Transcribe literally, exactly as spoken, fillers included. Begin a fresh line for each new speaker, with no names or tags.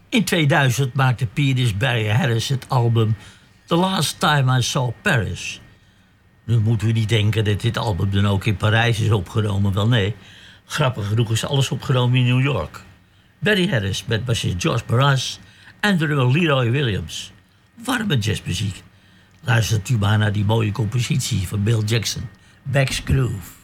In tweeduizend maakte pianist Barry Harris het album The Last Time I Saw Paris. Nu moeten we niet denken dat dit album dan ook in Parijs is opgenomen. Wel nee, grappig genoeg is alles opgenomen in New York. Barry Harris met bassist Josh Baraz en drummer Leroy Williams. Warme jazzmuziek. Luistert u maar naar die mooie compositie van Bill Jackson, Back's Groove.